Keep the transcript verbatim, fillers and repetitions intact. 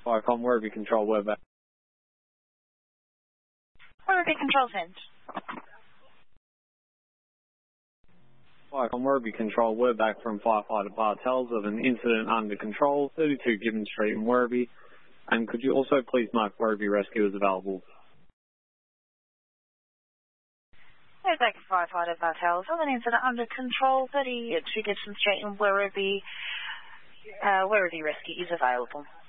Viacom Werribee Control, we're back. Werribee Control sent. Viacom Werribee Control, we're back from Firefighter Bartels of an incident under control, thirty-two Gibbon Street in Werribee. And could you also please mark Werribee Rescue as available? We're back from Firefighter Bartels of an incident under control, thirty-two Gibson Street in Werribee. Uh, Werribee Rescue is available.